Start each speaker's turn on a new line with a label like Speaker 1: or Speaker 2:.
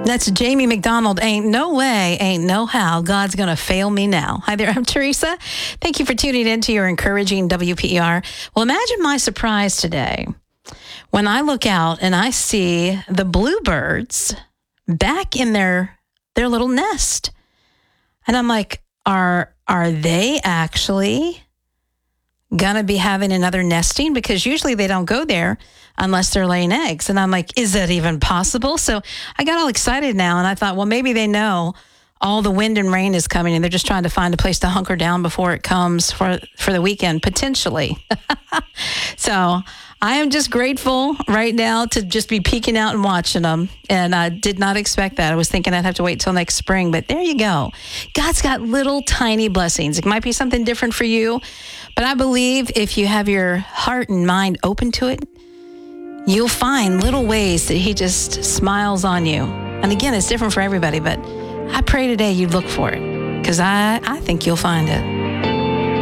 Speaker 1: That's Jamie McDonald. Ain't no way, ain't no how God's going to fail me now. Hi there, I'm Teresa. Thank you for tuning in to your encouraging WPR. Well, imagine my surprise today when I look out and I see the bluebirds back in their little nest. And I'm like, are they actually going to be having another nesting? Because usually they don't go there unless they're laying eggs. And I'm like, is that even possible? So I got all excited now, and I thought, well, maybe they know all the wind and rain is coming, and they're just trying to find a place to hunker down before it comes for the weekend, potentially. So I am just grateful right now to just be peeking out and watching them. And I did not expect that. I was thinking I'd have to wait till next spring, but there you go. God's got little tiny blessings. It might be something different for you, but I believe if you have your heart and mind open to it, you'll find little ways that he just smiles on you. And again, it's different for everybody, but I pray today you look for it, because I think you'll find it.